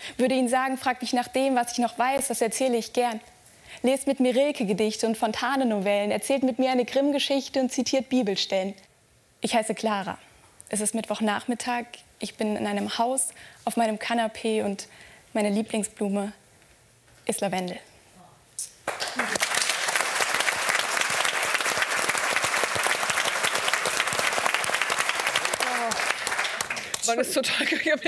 Würde Ihnen sagen, fragt mich nach dem, was ich noch weiß, das erzähle ich gern. Lest mit mir Rilke-Gedichte und Fontane-Novellen, erzählt mit mir eine Grimm-Geschichte und zitiert Bibelstellen. Ich heiße Clara. Es ist Mittwochnachmittag. Ich bin in einem Haus auf meinem Kanapee und meine Lieblingsblume ist Lavendel. Man ist total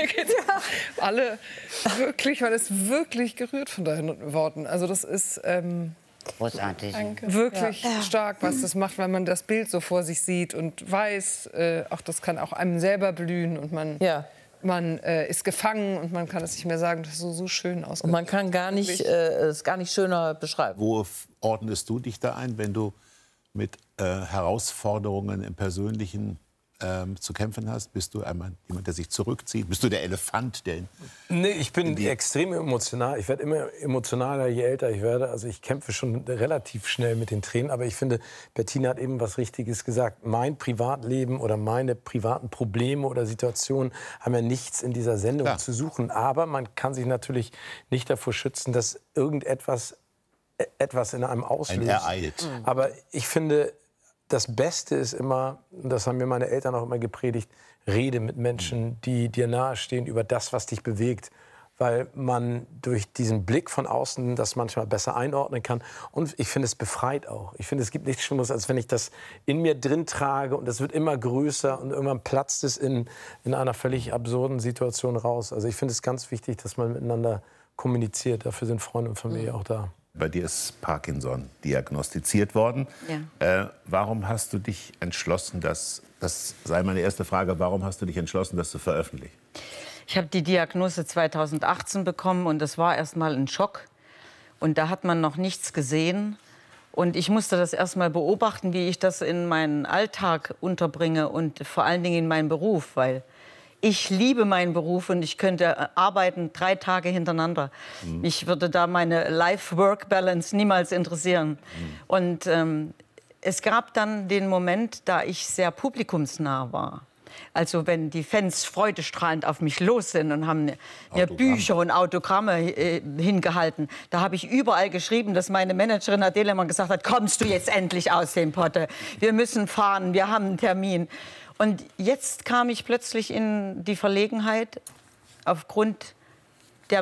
alle wirklich, man ist wirklich gerührt von deinen Worten. Also das ist großartig. Wirklich stark, was das macht, weil man das Bild so vor sich sieht und weiß, auch das kann auch einem selber blühen und man ist gefangen und man kann es nicht mehr sagen, das ist so schön ausgedrückt. Und man kann es gar nicht schöner beschreiben. Wo ordnest du dich da ein, wenn du mit Herausforderungen im Persönlichen zu kämpfen hast? Bist du einmal jemand, der sich zurückzieht? Bist du der Elefant, der... Nee, ich bin extrem emotional. Ich werde immer emotionaler, je älter ich werde. Also ich kämpfe schon relativ schnell mit den Tränen. Aber ich finde, Bettina hat eben was Richtiges gesagt. Mein Privatleben oder meine privaten Probleme oder Situationen haben ja nichts in dieser Sendung zu suchen. Aber man kann sich natürlich nicht davor schützen, dass irgendetwas in einem auslöst. Ein ereilt. Aber ich finde... Das Beste ist immer, das haben mir meine Eltern auch immer gepredigt, rede mit Menschen, die dir nahestehen, über das, was dich bewegt. Weil man durch diesen Blick von außen das manchmal besser einordnen kann. Und ich finde, es befreit auch. Ich finde, es gibt nichts Schlimmeres, als wenn ich das in mir drin trage und es wird immer größer und irgendwann platzt es in einer völlig absurden Situation raus. Also ich finde es ganz wichtig, dass man miteinander kommuniziert. Dafür sind Freunde und Familie auch da. Bei dir ist Parkinson diagnostiziert worden. Ja. Warum hast du dich entschlossen, das sei meine erste Frage, warum hast du dich entschlossen, das zu veröffentlichen? Ich habe die Diagnose 2018 bekommen und das war erst mal ein Schock. Und da hat man noch nichts gesehen. Und ich musste das erst mal beobachten, wie ich das in meinen Alltag unterbringe und vor allen Dingen in meinen Beruf, weil ich liebe meinen Beruf und ich könnte arbeiten 3 Tage hintereinander. Mich würde da meine Life-Work-Balance niemals interessieren. Und es gab dann den Moment, da ich sehr publikumsnah war. Also wenn die Fans freudestrahlend auf mich los sind und haben mir Bücher und Autogramme hingehalten. Da habe ich überall geschrieben, dass meine Managerin Adele immer gesagt hat, kommst du jetzt endlich aus dem Potte? Wir müssen fahren, wir haben einen Termin. Und jetzt kam ich plötzlich in die Verlegenheit, aufgrund der,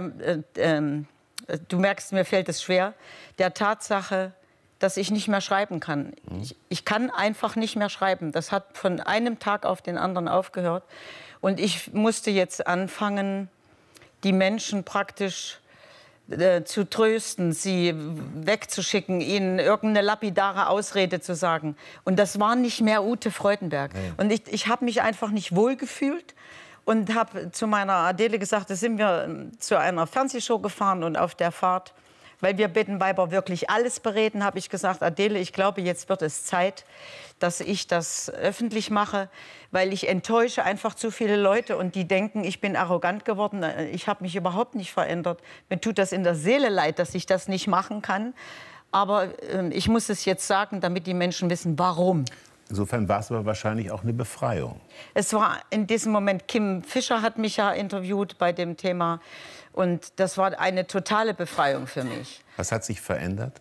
du merkst, mir fällt es schwer, der Tatsache, dass ich nicht mehr schreiben kann. Ich kann einfach nicht mehr schreiben. Das hat von einem Tag auf den anderen aufgehört. Und ich musste jetzt anfangen, die Menschen praktisch zu trösten, sie wegzuschicken, ihnen irgendeine lapidare Ausrede zu sagen. Und das war nicht mehr Ute Freudenberg. Und ich habe mich einfach nicht wohlgefühlt und habe zu meiner Adele gesagt, da sind wir zu einer Fernsehshow gefahren und auf der Fahrt, weil wir Bettenweiber wirklich alles bereden, habe ich gesagt, Adele, ich glaube, jetzt wird es Zeit, dass ich das öffentlich mache, weil ich enttäusche einfach zu viele Leute und die denken, ich bin arrogant geworden. Ich habe mich überhaupt nicht verändert. Mir tut das in der Seele leid, dass ich das nicht machen kann. Aber ich muss es jetzt sagen, damit die Menschen wissen, warum. Insofern war es aber wahrscheinlich auch eine Befreiung. Es war in diesem Moment, Kim Fischer hat mich ja interviewt bei dem Thema. Und das war eine totale Befreiung für mich. Was hat sich verändert?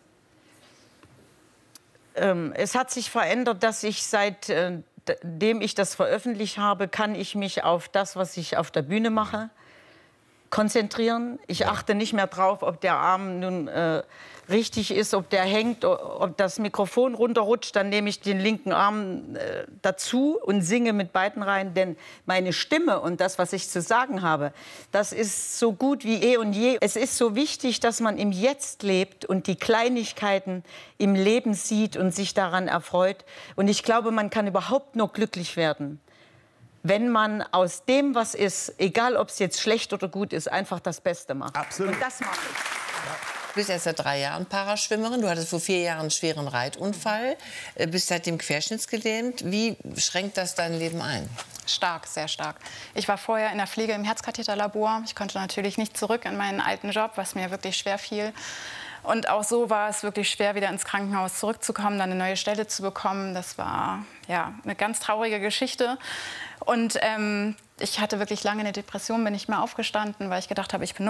Es hat sich verändert, dass ich seitdem ich das veröffentlicht habe, kann ich mich auf das, was ich auf der Bühne mache, konzentrieren. Ich achte nicht mehr drauf, ob der Arm nun richtig ist, ob der hängt, ob das Mikrofon runterrutscht. Dann nehme ich den linken Arm dazu und singe mit beiden rein. Denn meine Stimme und das, was ich zu sagen habe, das ist so gut wie eh und je. Es ist so wichtig, dass man im Jetzt lebt und die Kleinigkeiten im Leben sieht und sich daran erfreut. Und ich glaube, man kann überhaupt nur glücklich werden, wenn man aus dem, was ist, egal ob es jetzt schlecht oder gut ist, einfach das Beste macht. Absolut. Und das mache ich. Du bist jetzt seit 3 Jahren Paraschwimmerin. Du hattest vor 4 Jahren einen schweren Reitunfall, bist seitdem querschnittsgelähmt. Wie schränkt das dein Leben ein? Stark, sehr stark. Ich war vorher in der Pflege im Herzkatheterlabor. Ich konnte natürlich nicht zurück in meinen alten Job, was mir wirklich schwer fiel. Und auch so war es wirklich schwer, wieder ins Krankenhaus zurückzukommen, dann eine neue Stelle zu bekommen. Das war ja eine ganz traurige Geschichte. Und ich hatte wirklich lange eine Depression, bin nicht mehr aufgestanden, weil ich gedacht habe, ich bin